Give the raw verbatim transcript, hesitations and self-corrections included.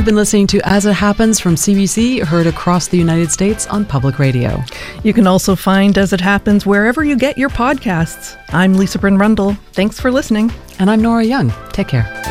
You've been listening to As It Happens from C B C, heard across the United States on public radio. You can also find As It Happens wherever you get your podcasts. I'm Lisa Bryn Rundle. Thanks for listening. And I'm Nora Young. Take care.